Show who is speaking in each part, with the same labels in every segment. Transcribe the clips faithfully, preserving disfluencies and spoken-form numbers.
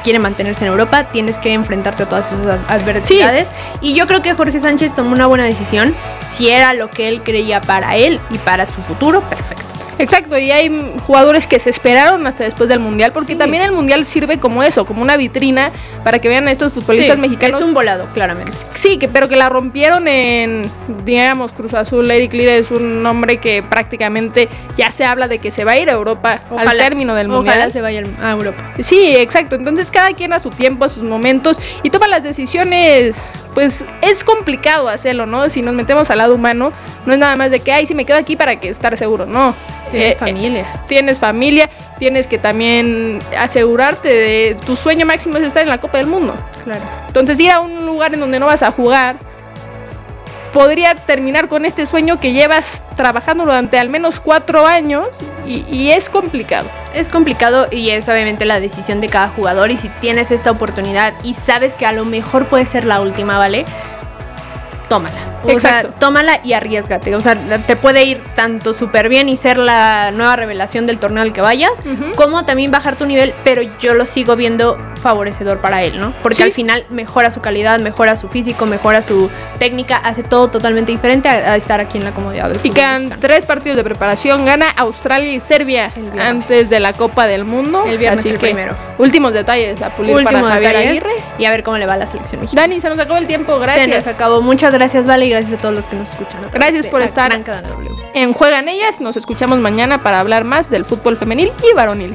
Speaker 1: quiere mantenerse en Europa, tienes que enfrentarte a todas esas adversidades. Sí. Y yo creo que Jorge Sánchez tomó una buena decisión. Si era lo que él creía para él y para su futuro, perfecto.
Speaker 2: Exacto, y hay jugadores que se esperaron hasta después del Mundial, porque sí. también el Mundial sirve como eso, como una vitrina para que vean a estos futbolistas
Speaker 1: sí,
Speaker 2: mexicanos.
Speaker 1: Es un volado, claramente.
Speaker 2: Sí, que, pero que la rompieron en, digamos, Cruz Azul. Eric Lira es un hombre que prácticamente ya se habla de que se va a ir a Europa ojalá, al término del Mundial.
Speaker 1: Ojalá se vaya a Europa.
Speaker 2: Sí, exacto, entonces cada quien a su tiempo, a sus momentos, y toma las decisiones. Pues es complicado hacerlo, ¿no? Si nos metemos al lado humano, no es nada más de que, ay, si me quedo aquí para que estar seguro, no.
Speaker 1: Tienes
Speaker 2: eh,
Speaker 1: familia.
Speaker 2: Eh, tienes familia, tienes que también asegurarte de tu sueño máximo es estar en la Copa del Mundo.
Speaker 1: Claro.
Speaker 2: Entonces ir a un lugar en donde no vas a jugar podría terminar con este sueño que llevas trabajando durante al menos cuatro años y, y es complicado.
Speaker 1: Es complicado y es obviamente la decisión de cada jugador, y si tienes esta oportunidad y sabes que a lo mejor puede ser la última, ¿vale? Tómala. O
Speaker 2: Exacto.
Speaker 1: sea, tómala y arriésgate. O sea, te puede ir tanto súper bien y ser la nueva revelación del torneo al que vayas, uh-huh. como también bajar tu nivel, pero yo lo sigo viendo favorecedor para él, ¿no? Porque sí. al final mejora su calidad, mejora su físico, mejora su técnica, hace todo totalmente diferente a, a estar aquí en la comodidad del
Speaker 2: Y quedan mexicano. tres partidos de preparación, gana Australia y Serbia antes de la Copa del Mundo.
Speaker 1: El viernes
Speaker 2: Así
Speaker 1: el
Speaker 2: que
Speaker 1: primero.
Speaker 2: Últimos detalles a pulir
Speaker 1: Último
Speaker 2: para Javier
Speaker 1: detalles,
Speaker 2: Aguirre.
Speaker 1: Y a ver cómo le va a la selección mexicana.
Speaker 2: Dani, se nos acabó el tiempo, gracias.
Speaker 1: Se nos acabó, muchas gracias, Vale, y gracias a todos los que nos escuchan.
Speaker 2: Gracias por estar en Juegan Ellas. Nos escuchamos mañana para hablar más del fútbol femenil y varonil.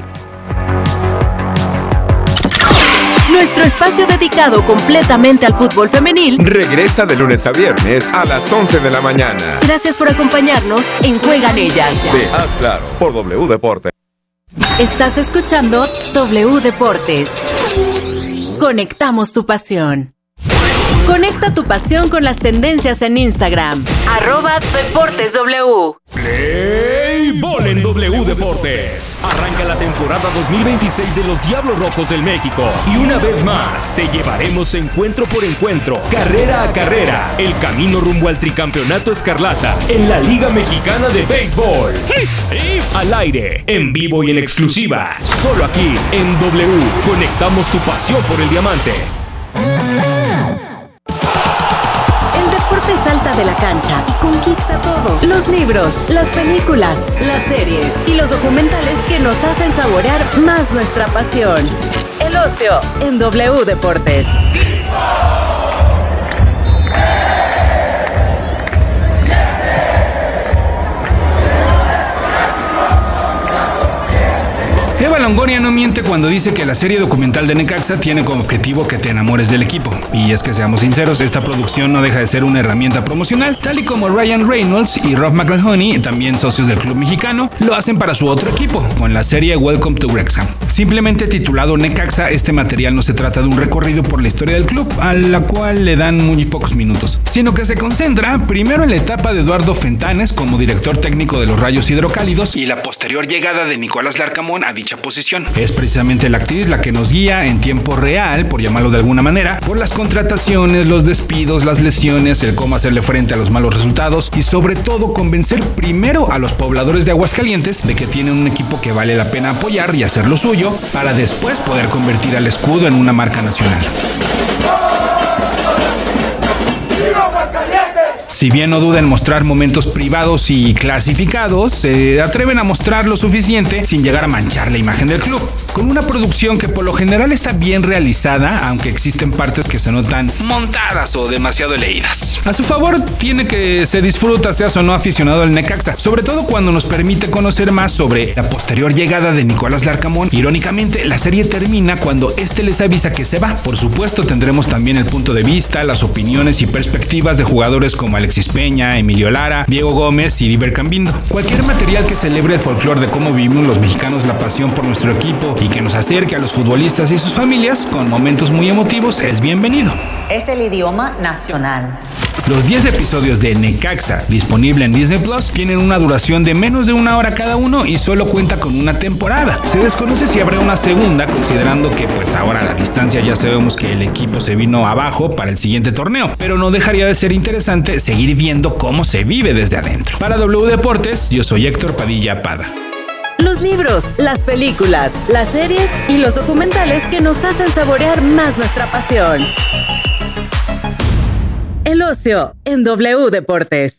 Speaker 3: Nuestro espacio dedicado completamente al fútbol femenil
Speaker 4: regresa de lunes a viernes a las once de la mañana.
Speaker 3: Gracias por acompañarnos en Juegan Ellas.
Speaker 4: De Haz Claro, por W Deportes.
Speaker 3: Estás escuchando W Deportes. Conectamos tu pasión. Conecta tu pasión con las tendencias en Instagram. Arroba Deportes W.
Speaker 5: Play Ball en W Deportes. Arranca la temporada dos mil veintiséis de los Diablos Rojos del México. Y una vez más, te llevaremos encuentro por encuentro, carrera a carrera, el camino rumbo al tricampeonato escarlata en la Liga Mexicana de Béisbol. Al aire, en vivo y en exclusiva. Solo aquí, en W. Conectamos tu pasión por el diamante.
Speaker 3: Salta de la cancha y conquista todo. Los libros, las películas, las series y los documentales que nos hacen saborear más nuestra pasión. El ocio en W Deportes.
Speaker 6: Eva Longoria no miente cuando dice que la serie documental de Necaxa tiene como objetivo que te enamores del equipo. Y es que seamos sinceros, esta producción no deja de ser una herramienta promocional, tal y como Ryan Reynolds y Rob McElhenney, también socios del club mexicano, lo hacen para su otro equipo, con la serie Welcome to Wrexham. Simplemente titulado Necaxa, este material no se trata de un recorrido por la historia del club, a la cual le dan muy pocos minutos, sino que se concentra primero en la etapa de Eduardo Fentanes como director técnico de los Rayos Hidrocálidos y la posterior llegada de Nicolás Larcamón a dicha posición. Es precisamente la actriz la que nos guía en tiempo real, por llamarlo de alguna manera, por las contrataciones, los despidos, las lesiones, el cómo hacerle frente a los malos resultados y sobre todo convencer primero a los pobladores de Aguascalientes de que tienen un equipo que vale la pena apoyar y hacer lo suyo para después poder convertir al escudo en una marca nacional. Si bien no duda en mostrar momentos privados y clasificados, se atreven a mostrar lo suficiente sin llegar a manchar la imagen del club. Con una producción que por lo general está bien realizada, aunque existen partes que se notan montadas o demasiado leídas. A su favor tiene que se disfruta, seas o no aficionado al Necaxa, sobre todo cuando nos permite conocer más sobre la posterior llegada de Nicolás Larcamón. Irónicamente, la serie termina cuando este les avisa que se va. Por supuesto, tendremos también el punto de vista, las opiniones y perspectivas de jugadores como Alexis Peña, Emilio Lara, Diego Gómez y Diver Cambindo. Cualquier material que celebre el folclore de cómo vivimos los mexicanos la pasión por nuestro equipo y que nos acerque a los futbolistas y sus familias con momentos muy emotivos es bienvenido.
Speaker 7: Es el idioma nacional.
Speaker 6: Los diez episodios de Necaxa, disponible en Disney Plus, tienen una duración de menos de una hora cada uno y solo cuenta con una temporada. Se desconoce si habrá una segunda, considerando que pues ahora a la distancia ya sabemos que el equipo se vino abajo para el siguiente torneo, pero no dejaría de ser interesante seguir viendo cómo se vive desde adentro. Para W Deportes, yo soy Héctor Padilla Pada.
Speaker 3: Los libros, las películas, las series y los documentales que nos hacen saborear más nuestra pasión. El ocio en W Deportes.